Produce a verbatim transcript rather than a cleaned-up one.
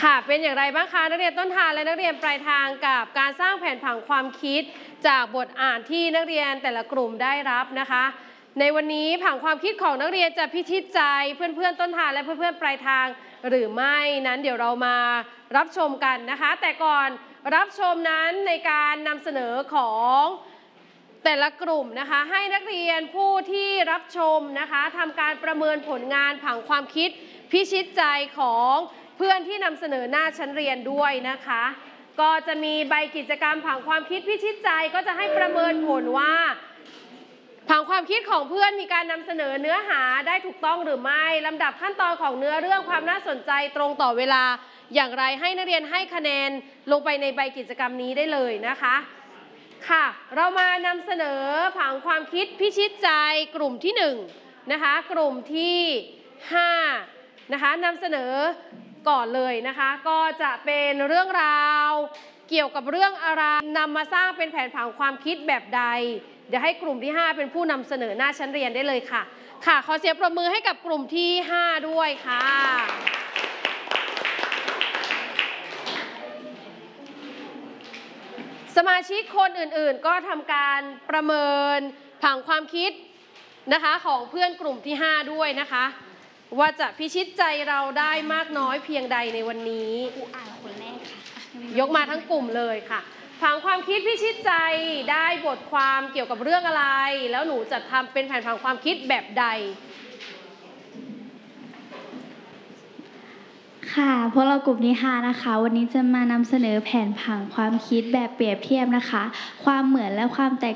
ค่ะเป็นอย่างไรบ้างคะนักเรียนต้นทางและนักเรียนปลายทางกับการสร้างแผนผังความคิดจากบทอ่านที่นักเรียนแต่ละกลุ่มได้รับนะคะในวันนี้ผังความคิดของนักเรียนจะพิชิตใจเพื่อนๆต้นทางและเพื่อนๆปลายทางหรือไม่นั้นเดี๋ยวเรามารับชมกันนะคะแต่ก่อนรับชมนั้นในการนำเสนอของแต่ละกลุ่มนะคะให้นักเรียนผู้ที่รับชมนะคะทำการประเมินผลงานผังความคิดพิชิตใจของเพื่อนที่นำเสนอหน้าชั้นเรียนด้วยนะคะก็จะมีใบกิจกรรมผังความคิดพิชิตใจก็จะให้ประเมินผลว่าผังความคิดของเพื่อนมีการนำเสนอเนื้อหาได้ถูกต้องหรือไม่ลำดับขั้นตอนของเนื้อเรื่องความน่าสนใจตรงต่อเวลาอย่างไรให้นักเรียนให้คะแนนลงไปในใบกิจกรรมนี้ได้เลยนะคะค่ะเรามานำเสนอผังความคิดพิชิตใจกลุ่มที่หนึ่งนะคะกลุ่มที่ห้านะคะนำเสนอก่อนเลยนะคะก็จะเป็นเรื่องราวเกี่ยวกับเรื่องอะไรนำมาสร้างเป็นแผนผังความคิดแบบใดเดี๋ยวให้กลุ่มที่ห้าเป็นผู้นำเสนอหน้าชั้นเรียนได้เลยค่ะค่ะขอเสียงปรบมือให้กับกลุ่มที่ห้าด้วยค่ะสมาชิกคนอื่นๆก็ทำการประเมินผังความคิดนะคะของเพื่อนกลุ่มที่ห้าด้วยนะคะว่าจะพิชิตใจเราได้มากน้อยเพียงใดในวันนี้ครูอ่านคนแรกค่ะยกมาทั้งกลุ่มเลยค่ะผังความคิดพิชิตใจได้บทความเกี่ยวกับเรื่องอะไรแล้วหนูจะทำเป็นแผนผังความคิดแบบใดค่ะพวกเรากลุ่มที่ห้านะคะวันนี้จะมานำเสนอแผนผังความคิดแบบเปรียบเทียบนะคะความเหมือนและความแตก